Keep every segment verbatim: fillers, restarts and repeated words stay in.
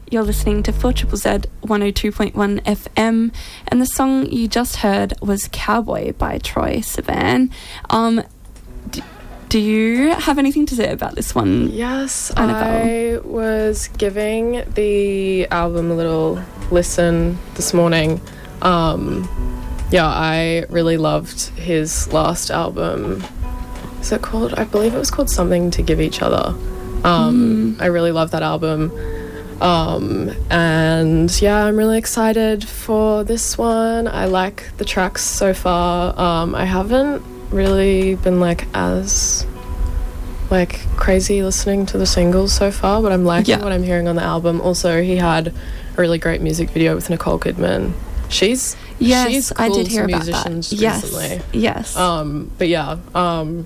You're listening to four Z Z one oh two point one F M, and the song you just heard was Cowboy by Troye Sivan. Um, d- do you have anything to say about this one? Yes, Annabelle? I was giving the album a little listen this morning. Um, yeah, I really loved his last album. Is it called? I believe it was called Something to Give Each Other. Um, mm. I really love that album. Um, and yeah, I'm really excited for this one. I like the tracks so far. Um, I haven't really been like as like crazy listening to the singles so far, but I'm liking yeah. what I'm hearing on the album. Also, he had a really great music video with Nicole Kidman. She's yes, she's cool I did hear to about musicians that. Yes, recently. yes. Um, but yeah, um,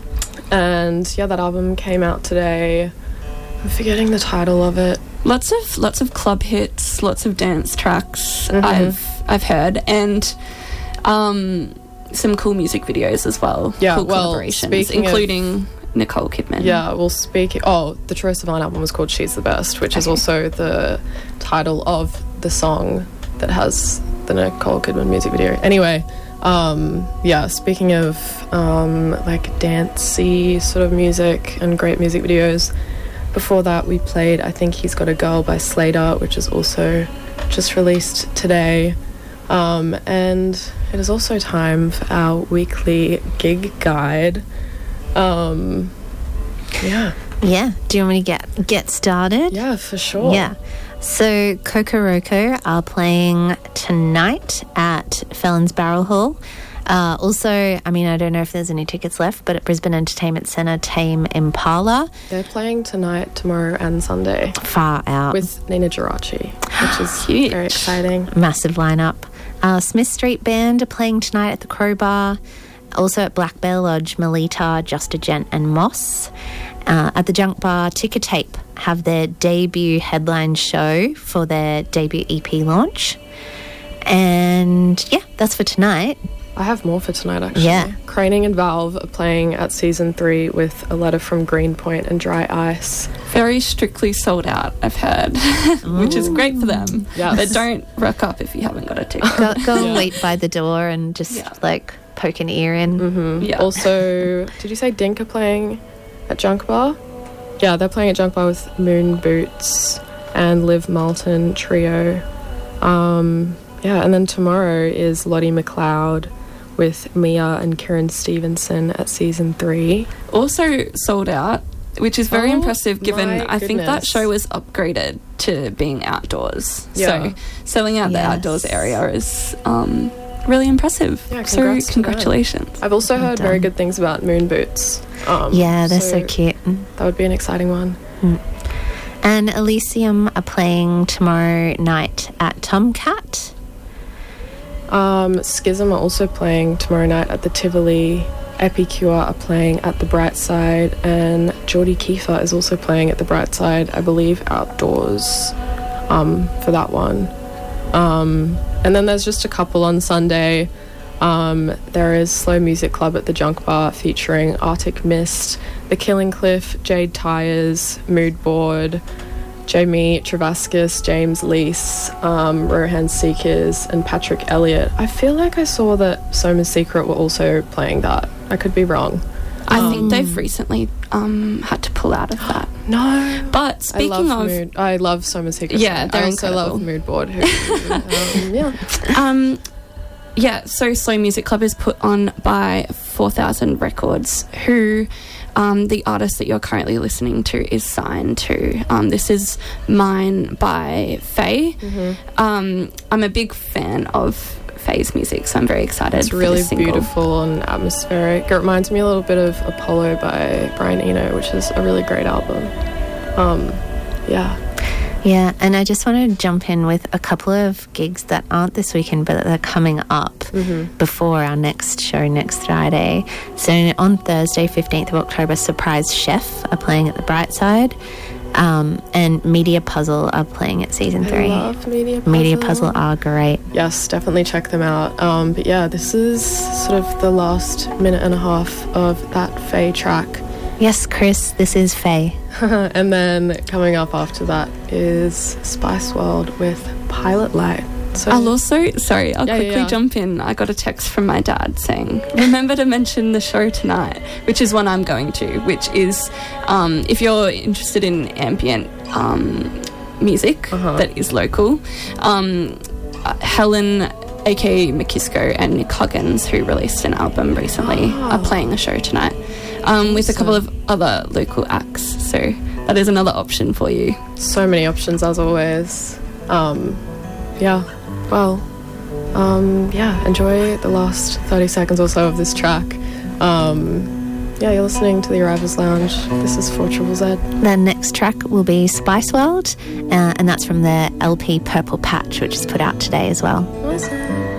and yeah, that album came out today. I'm forgetting the title of it. Lots of lots of club hits, lots of dance tracks. Mm-hmm. I've I've heard, and um, some cool music videos as well. Yeah, cool well, collaborations, including of, Nicole Kidman. Yeah, well, speaking. Oh, the Troye Sivan album was called "She's the Best," which okay. is also the title of the song that has the Nicole Kidman music video. Anyway, um, yeah. Speaking of um, like dancey sort of music and great music videos. Before that, we played I Think He's Got a Girl by Slater, which is also just released today. Um, and it is also time for our weekly gig guide. Um, yeah. Yeah. Do you want me to get, get started? Yeah, for sure. Yeah. So, Kokoroko are playing tonight at Felons Barrel Hall. Uh, also, I mean, I don't know if there's any tickets left, but at Brisbane Entertainment Centre, Tame Impala. They're playing tonight, tomorrow and Sunday. Far out. With Nina Geraci, which is Huge. Very exciting. Massive lineup. Uh, Smith Street Band are playing tonight at the Crowbar. Also at Black Bear Lodge, Melita, Just a Gent and Moss. Uh, at the Junk Bar, Ticker Tape have their debut headline show for their debut E P launch. And yeah, that's for tonight. I have more for tonight, actually. Yeah. Craning and Valve are playing at Season three with A Letter from Greenpoint and Dry Ice. Very strictly sold out, I've heard, which is great for them. Yes. But don't rock up if you haven't got a ticket. Go, go yeah. and wait by the door and just, yeah. like, poke an ear in. Mm-hmm. Yeah. Also, did you say Dink are playing at Junk Bar? Yeah, they're playing at Junk Bar with Moon Boots and Liv Martin Trio. Um, yeah, and then tomorrow is Lottie McLeod with Mia and Kieran Stevenson at Season three. Also sold out, which is very oh, impressive given I goodness. think that show was upgraded to being outdoors. Yeah. So selling out Yes. the outdoors area is um, really impressive. Yeah, so congrats to congratulations. them. I've also Well heard done. very good things about Moon Boots. Um, Yeah, they're so, so cute. That would be an exciting one. Mm. And Elysium are playing tomorrow night at Tomcat. Um, Schism are also playing tomorrow night at the Tivoli. Epicure are playing at the Bright Side, and Geordie Kiefer is also playing at the Bright Side, I believe, outdoors um, for that one. Um, and then there's just a couple on Sunday. Um, there is Slow Music Club at the Junk Bar featuring Arctic Mist, The Killing Cliff, Jade Tyres, Mood Board, Jamie Travaskis, James Leese, um, Rohan Seekers, and Patrick Elliott. I feel like I saw that Soma's Secret were also playing that. I could be wrong. I Um, think they've recently um, had to pull out of that. No. But I speaking love of... Mood. I love Soma's Secret. Yeah, they're I also incredible. love Mood Board. Who, um, yeah. Um, yeah, so Slow Music Club is put on by four thousand Records, who um, the artist that you're currently listening to is signed to. Um, this is Mine by Faye. Mm-hmm. Um, I'm a big fan of Faye's music, so I'm very excited It's for really this single. beautiful and atmospheric. It reminds me a little bit of Apollo by Brian Eno, which is a really great album. Um, yeah. Yeah, and I just wanted to jump in with a couple of gigs that aren't this weekend but that are coming up Mm-hmm. before our next show next Friday. So on Thursday, fifteenth of October, Surprise Chef are playing at the Bright Side, um, and Media Puzzle are playing at Season I three. love Media Puzzle. Media Puzzle are great. Yes, definitely check them out. Um, but yeah, this is sort of the last minute and a half of that Faye track. Yes, Chris, this is Faye. And then coming up after that is Spice World with Pilot Light. So I'll also, sorry, I'll Yeah, quickly yeah, yeah. jump in. I got a text from my dad saying, remember to mention the show tonight, which is one I'm going to, which is, um, if you're interested in ambient um, music Uh-huh. that is local, um, uh, Helen, aka McKisco, and Nick Huggins, who released an album recently, Oh. are playing a show tonight um, with a couple of other local acts. So that is another option for you. so many options as always. Um, yeah, well, um, yeah, enjoy the last thirty seconds or so of this track. Um, yeah, you're listening to the Arrivals Lounge. This is four Triple Z. The next track will be Spice World, uh, and that's from the L P Purple Patch, which is put out today as well. Awesome.